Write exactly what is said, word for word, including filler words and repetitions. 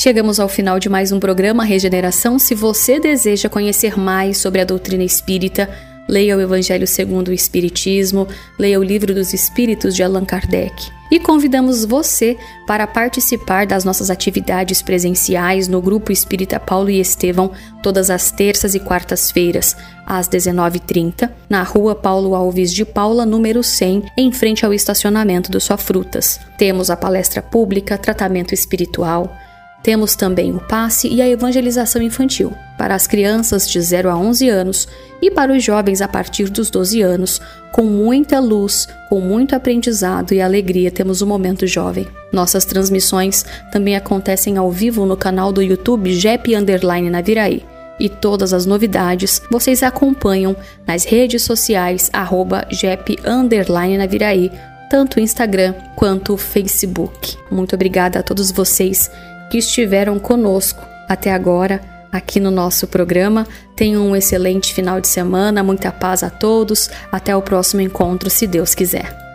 Chegamos ao final de mais um programa Regeneração. Se você deseja conhecer mais sobre a doutrina espírita, leia o Evangelho segundo o Espiritismo, leia o Livro dos Espíritos de Allan Kardec. E convidamos você para participar das nossas atividades presenciais no Grupo Espírita Paulo e Estevão, todas as terças e quartas-feiras, às dezenove e trinta, na Rua Paulo Alves de Paula, número cem, em frente ao estacionamento do Só Frutas. Temos a palestra pública, tratamento espiritual. Temos também o passe e a evangelização infantil, para as crianças de zero a onze anos e para os jovens a partir dos doze anos, com muita luz, com muito aprendizado e alegria temos o Momento Jovem. Nossas transmissões também acontecem ao vivo no canal do YouTube J E P Underline Naviraí. E todas as novidades vocês acompanham nas redes sociais arroba J E P Underline Naviraí, tanto o Instagram quanto o Facebook. Muito obrigada a todos vocês que estiveram conosco até agora aqui no nosso programa. Tenham um excelente final de semana, muita paz a todos. Até o próximo encontro, se Deus quiser.